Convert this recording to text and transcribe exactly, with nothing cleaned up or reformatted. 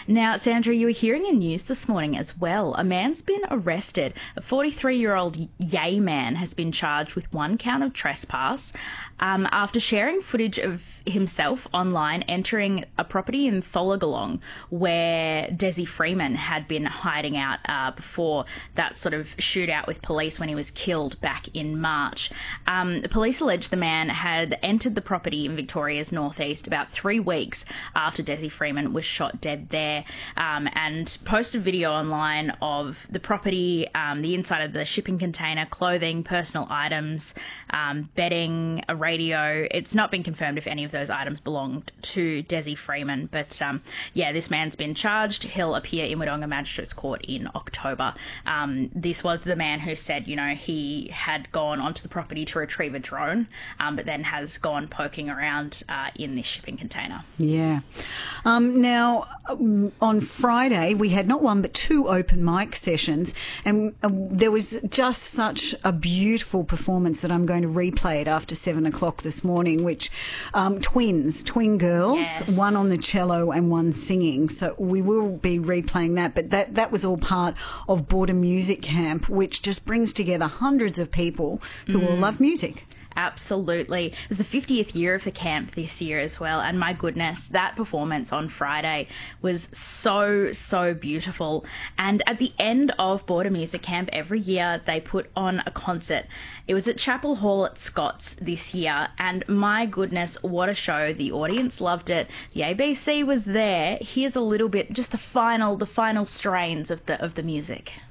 Now, Sandra, you were hearing in news this morning as well. A man's been arrested. A forty-three-year-old Yay man has been charged with one count of trespass um, after sharing footage of himself online entering a property in Thollagallong where Desi Freeman had been hiding out uh, before that sort of shootout with police when he was killed back in March. Um, the police allege the man had entered the property in Victoria's northeast about three weeks after Desi Freeman was shot dead there, um, and posted video online of the property, um, the inside of the shipping container, clothing, personal items, um, bedding, a radio. It's not been confirmed if any of those items belonged to Desi Freeman, but um, yeah, this man's been charged. He'll appear in Wodonga Magistrates Court in October. Um, this was the man who said, you know, he had gone onto the property to retrieve a drone, um, but then has gone poking around uh, in this shipping container. Yeah. Um, now, um, on Friday, we had not one but two open mic sessions, and uh, there was just such a beautiful performance that I'm going to replay it after seven o'clock this morning, which um, twins, twin girls, yes. one on the cello and one singing. So we will be replaying that, but that, that was all part of Border Music Camp, which just brings together hundreds of people who mm. all love music. Absolutely. It was the fiftieth year of the camp this year as well. And my goodness, that performance on Friday was so, so beautiful. And at the end of Border Music Camp every year, they put on a concert. It was at Chapel Hall at Scott's this year. And my goodness, what a show. The audience loved it. The A B C was there. Here's a little bit, just the final, the final strains of the, of the music.